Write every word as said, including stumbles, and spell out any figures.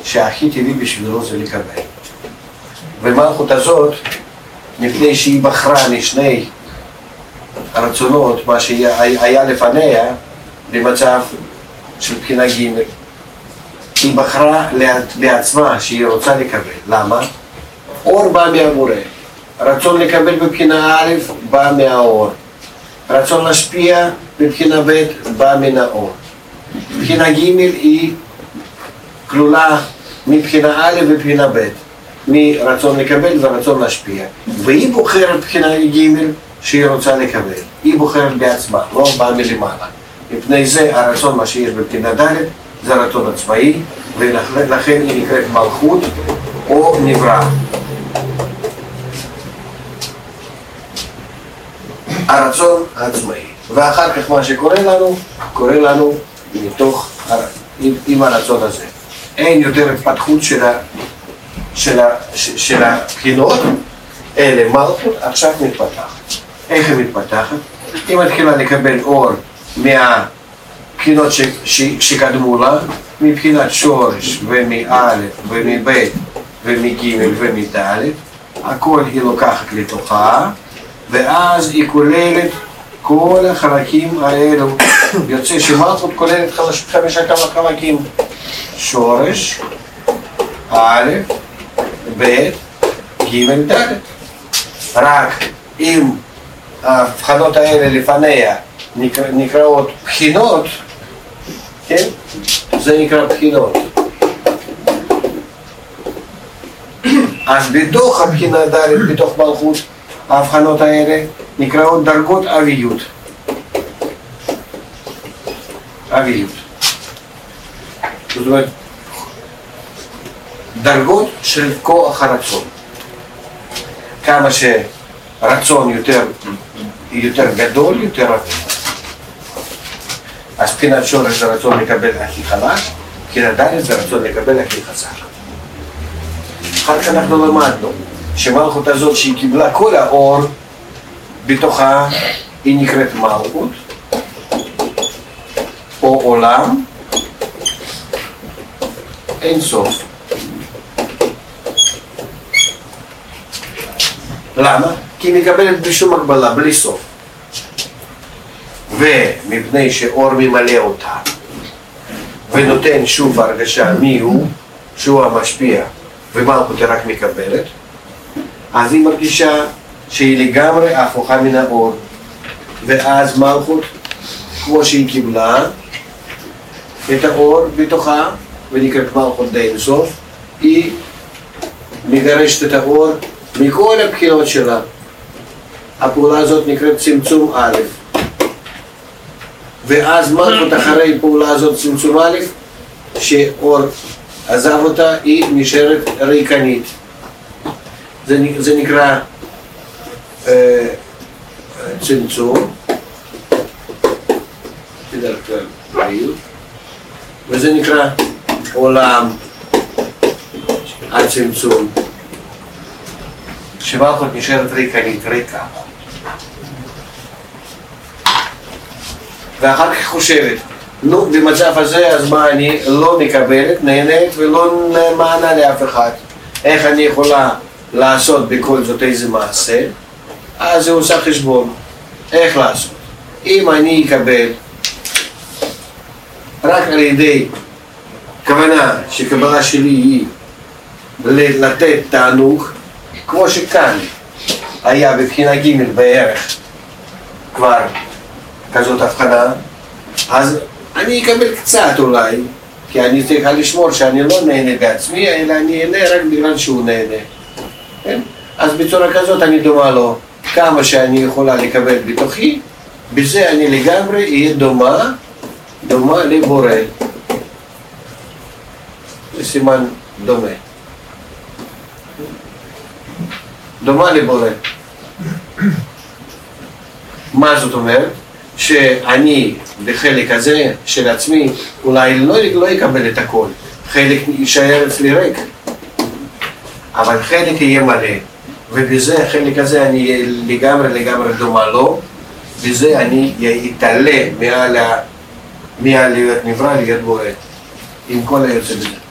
שהכי טבעי בשבילו זה לקבל. ומלכות הזאת, מפני שהיא בחרה משני הרצונות, מה שהיה לפניה, במצב של בחינה ג', היא בחרה לעצמה שהיא רוצה לקבל. למה? אור בא מהבורא. רצון לקבל בבחינה א' בא מהאור. רצון להשפיע בבחינה ב' בא מן האור. בחינה ג' היא כלולה מבחינה א' ובבחינה ב', מרצון לקבל ורצון להשפיע. והיא בוחרת בחינה ג' שהיא רוצה לקבל. היא בוחרת בעצמה, לא באה מלמעלה. מפני זה הרצון מה שיש בבחינה ד' זה הרצון עצמאי, ולכן היא נקראת מלכות או נברא. הרצון העצמאי. ואחר כך מה שקורה לנו, קורה לנו מתוך, עם הרצון הזה. אין יותר התפתחות של, ה, של, ה, של הבחינות, אלה מלכות עכשיו מתפתחת. איך היא מתפתחת? היא מתחילה לקבל אור מהבחינות ש, ש, שקדמו לה, מבחינת שורש ומא' ומב' ומג' ומד', הכל היא לוקחת לתוכה, ואז היא כוללת כל החלקים האלו. יוצא שמלכות כוללת חמישה כמה חלקים: שורש, א', ב', ג', ד'. רק אם ההבחנות האלה לפניה נקרא, נקראות בחינות, כן? זה נקרא בחינות. אז בתוך הבחינה ד', בתוך מלכות, ההבחנות האלה נקראות דרגות אביות. אביות. זאת אומרת, דרגות של כוח הרצון. כמה שרצון יותר, יותר גדול, יותר אבי. אז בחינת שורש זה רצון לקבל הכי חלש, בחינת ד' זה רצון לקבל הכי חזק. אחר כך אנחנו למדנו שמלכות הזאת שהיא קיבלה כל האור בתוכה, היא נקראת מלכות או עולם אין סוף. למה? כי היא מקבלת בלי שום הגבלה, בלי סוף. ומפני שאור ממלא אותה ונותן שוב הרגשה מי הוא, שהוא המשפיע ומלכות רק מקבלת, אז היא מרגישה שהיא לגמרי הפוכה מן האור. ואז מלכות, כמו שהיא קיבלה את האור בתוכה ונקראת מלכות די אינסוף, היא מגרשת את האור מכל הבחינות שלה. הפעולה הזאת נקראת צמצום א', ואז מלכות אחרי פעולה הזאת צמצום א', שאור עזב אותה, היא נשארת ריקנית. זה, זה נקרא אה, צמצום, בדרך כלל בריאות, וזה נקרא עולם הצמצום, שמלכות נשארת ריקנית, ריקה. ואחר כך חושבת, נו, במצב הזה, אז מה אני לא מקבלת, נהנית ולא מענה לאף אחד. איך אני יכולה לעשות בכל זאת איזה מעשה? אז זה עושה חשבון. איך לעשות? אם אני אקבל רק על ידי כוונה שקבלה שלי היא לתת תענוג, כמו שכאן היה בבחינה ג' בערך כבר כזאת הבחנה, אז אני אקבל קצת אולי, כי אני צריכה לשמור שאני לא נהנה בעצמי, אלא אני נהנה רק בגלל שהוא נהנה. כן? אז בצורה כזאת אני דומה לו. כמה שאני יכולה לקבל בתוכי, בזה אני לגמרי אהיה דומה, דומה לבורא. זה סימן דומה. דומה לבורא. מה זאת אומרת? שאני בחלק הזה של עצמי אולי לא, לא יקבל את הכל, חלק יישאר אצלי ריק, אבל חלק יהיה מלא, ובזה החלק הזה אני אהיה לגמרי לגמרי דומה לו, בזה אני אתעלה מעל, מעל להיות נברא להיות בורא, עם כל היוצא בזה.